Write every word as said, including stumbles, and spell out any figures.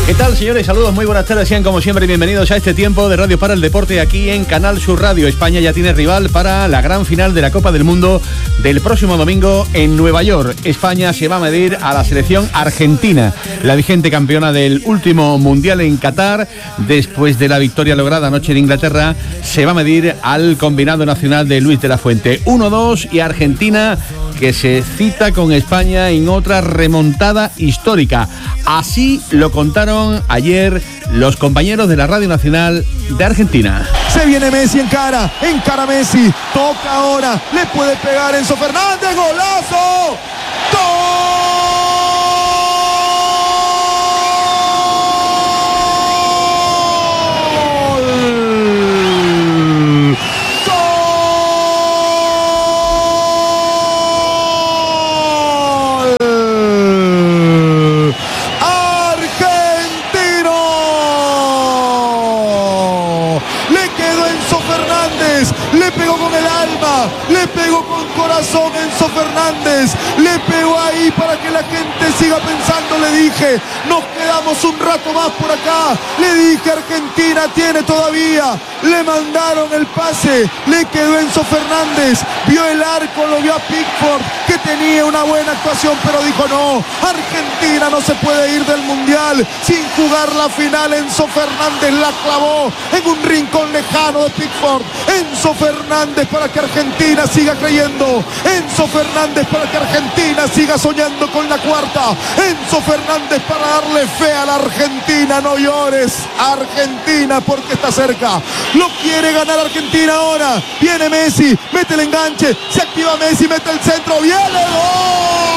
¿Qué tal, señores? Saludos, muy buenas tardes. Sean como siempre bienvenidos a este tiempo de Radio para el Deporte aquí en Canal Sur Radio. España ya tiene rival para la gran final de la Copa del Mundo del próximo domingo en Nueva York. España se va a medir a la selección argentina, la vigente campeona del último Mundial en Qatar. Después de la victoria lograda anoche en Inglaterra, se va a medir al combinado nacional de Luis de la Fuente. uno dos y Argentina, que se cita con España en otra remontada histórica. Así lo contaron ayer los compañeros de la Radio Nacional de Argentina. Se viene Messi en cara, en cara Messi, toca ahora, le puede pegar Enzo Fernández, golazo, ¡gol! Le pegó con corazón Enzo Fernández, le pegó ahí para que la gente siga pensando. Le dije, nos quedamos un rato más por acá, le dije, Argentina tiene todavía, le mandaron el pase, le quedó Enzo Fernández, vio el arco, lo vio a Pickford, que tenía una buena actuación, pero dijo no, Argentina no se puede ir del Mundial sin jugar la final. Enzo Fernández la clavó en un rincón lejano de Pickford. Enzo Fernández para que Argentina siga creyendo, Enzo Fernández para que Argentina siga soñando con la cuarta, Enzo Fernández para darle fe a la Argentina. No llores, Argentina, porque está cerca, lo quiere ganar Argentina ahora. Viene Messi, mete el enganche, se activa Messi, mete el centro, viene gol.